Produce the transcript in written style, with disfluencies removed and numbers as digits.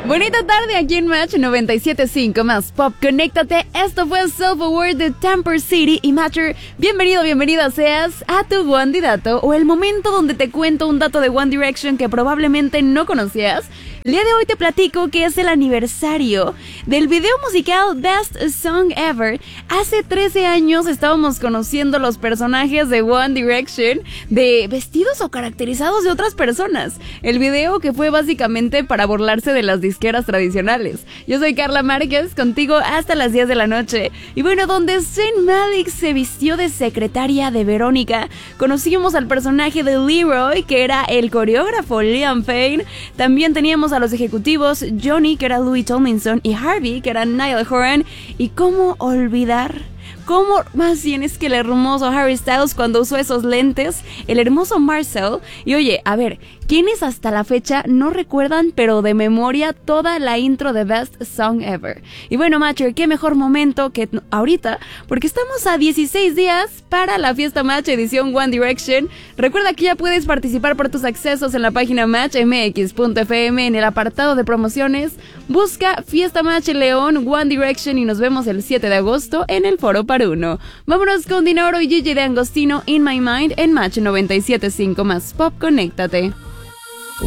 Bonita tarde aquí en Match 97.5 más Pop. Conéctate, esto fue Self Aware de Tamper City y Matcher. Bienvenida seas a tu One Dato o el momento donde te cuento un dato de One Direction que probablemente no conocías. El día de hoy te platico que es el aniversario del video musical Best Song Ever. Hace 13 años estábamos conociendo los personajes de One Direction de vestidos o caracterizados de otras personas. El video que fue básicamente para burlarse de las disqueras tradicionales. Yo soy Carla Márquez, contigo hasta las 10 de la noche. Y bueno, donde Zayn Malik se vistió de secretaria de Verónica, conocimos al personaje de Leroy, que era el coreógrafo Liam Payne. También teníamos a los ejecutivos Johnny, que era Louis Tomlinson, y Harvey, que era Niall Horan. Y cómo olvidar, cómo más bien es que el hermoso Harry Styles cuando usó esos lentes, el hermoso Marcel. Y oye, a ver, ¿quiénes hasta la fecha no recuerdan, pero de memoria, toda la intro de Best Song Ever? Y bueno, Matcher, qué mejor momento que ahorita, porque estamos a 16 días para la Fiesta Match edición One Direction. Recuerda que ya puedes participar por tus accesos en la página matchmx.fm en el apartado de promociones. Busca Fiesta Match León One Direction y nos vemos el 7 de agosto en el Foro Paruno. Vámonos con Dinoro y Gigi de Angostino, In My Mind, en Match 97.5 más Pop. Conéctate.